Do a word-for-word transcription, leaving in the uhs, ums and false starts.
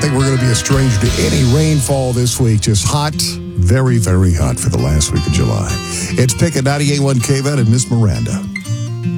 think we're going to be a stranger to any rainfall this week. Just hot, very, very hot for the last week of July. It's Pick at ninety-eight point one K V A T and Miss Miranda.